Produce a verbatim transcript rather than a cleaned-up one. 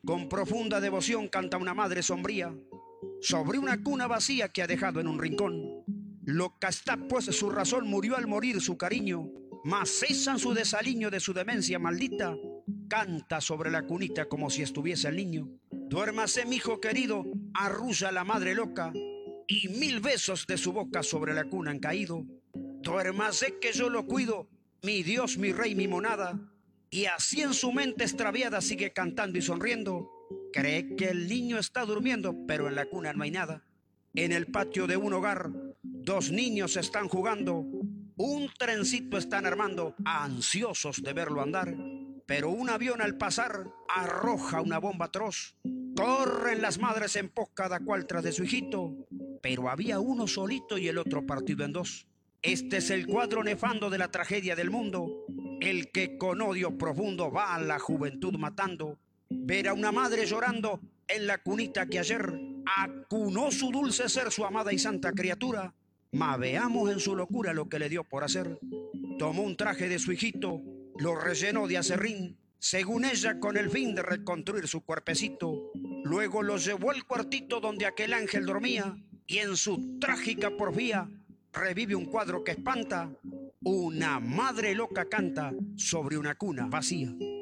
Con profunda devoción canta una madre sombría sobre una cuna vacía que ha dejado en un rincón. Loca está pues su razón, murió al morir su cariño, mas cesan su desaliño de su demencia maldita. Canta sobre la cunita como si estuviese el niño. Duérmase, mi hijo querido, arrulla la madre loca, y mil besos de su boca sobre la cuna han caído. Duérmase que yo lo cuido, mi Dios, mi rey, mi monada. Y así en su mente extraviada sigue cantando y sonriendo. Cree que el niño está durmiendo, pero en la cuna no hay nada. En el patio de un hogar, dos niños están jugando. Un trencito están armando, ansiosos de verlo andar. Pero un avión al pasar arroja una bomba atroz. Corren las madres en pos cada cual tras de su hijito. Pero había uno solito y el otro partido en dos. Este es el cuadro nefando de la tragedia del mundo. El que con odio profundo va a la juventud matando. Ver a una madre llorando en la cunita que ayer acunó su dulce ser, su amada y santa criatura. Ma veamos en su locura lo que le dio por hacer. Tomó un traje de su hijito, lo rellenó de acerrín, según ella con el fin de reconstruir su cuerpecito. Luego lo llevó al cuartito donde aquel ángel dormía, y en su trágica porfía revive un cuadro que espanta. Una madre loca canta sobre una cuna vacía.